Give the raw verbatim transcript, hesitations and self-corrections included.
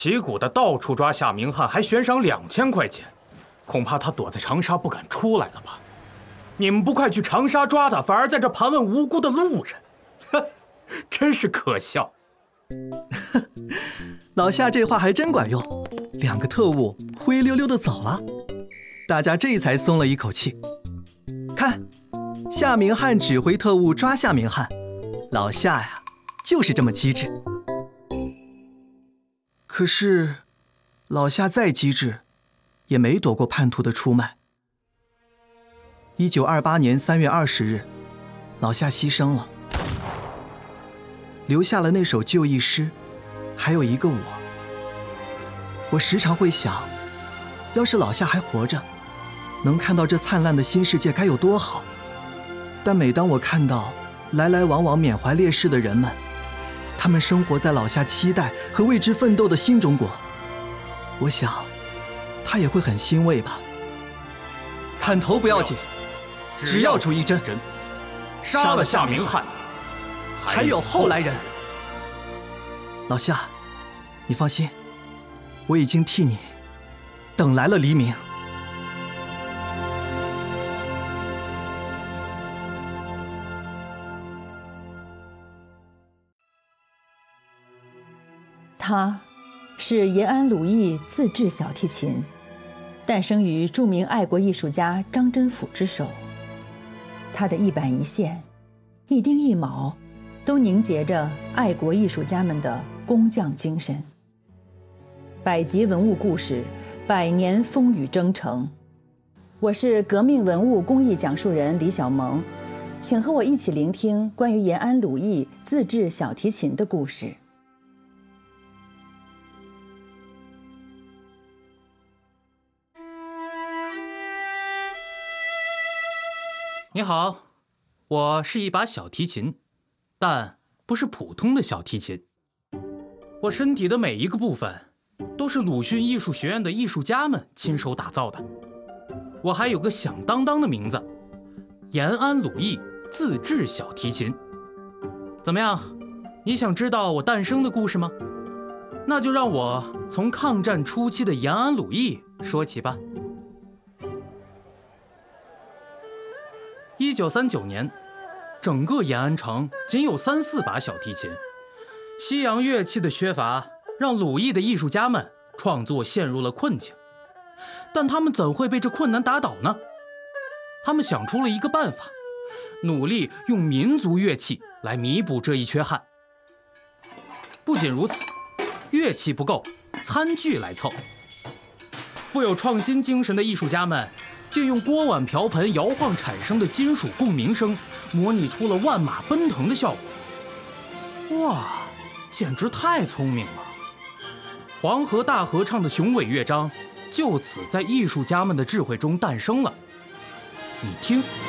旗鼓的到处抓夏明翰，还悬赏两千块钱，恐怕他躲在长沙不敢出来了吧？你们不快去长沙抓他，反而在这盘问无辜的路人，呵，真是可笑。 老夏这话还真管用，两个特务灰溜溜的走了，大家这才松了一口气。看，夏明翰指挥特务抓夏明翰，老夏呀，就是这么机智。可是，老夏再机智，也没躲过叛徒的出卖。一九二八年三月二十日，老夏牺牲了，留下了那首就义诗，还有一个我。我时常会想，要是老夏还活着，能看到这灿烂的新世界该有多好。但每当我看到来来往往缅怀烈士的人们，他们生活在老夏期待和为之奋斗的新中国，我想他也会很欣慰吧。砍头不要紧，只要出一针， 杀了夏明翰， 还有后来人。老夏，你放心，我已经替你等来了黎明。 他是延安鲁艺自制小提琴，诞生于著名爱国艺术家张真甫之手。他的一板一线、一丁一卯，都凝结着爱国艺术家们的工匠精神。百集文物故事，百年风雨征程。我是革命文物工艺讲述人李小萌，请和我一起聆听关于延安鲁艺自制小提琴的故事。 你好，我是一把小提琴，但不是普通的小提琴。我身体的每一个部分都是鲁迅艺术学院的艺术家们亲手打造的。我还有个响当当的名字，延安鲁艺自制小提琴。怎么样，你想知道我诞生的故事吗？那就让我从抗战初期的延安鲁艺说起吧。一九三九年，整个延安城仅有三四把小提琴，西洋乐器的缺乏让鲁艺的艺术家们创作陷入了困境。但他们怎会被这困难打倒呢？他们想出了一个办法，努力用民族乐器来弥补这一缺憾。不仅如此，乐器不够，餐具来凑。富有创新精神的艺术家们借用锅碗瓢盆摇晃产生的金属共鸣声，模拟出了万马奔腾的效果。哇，简直太聪明了！黄河大合唱的雄伟乐章就此在艺术家们的智慧中诞生了。你听，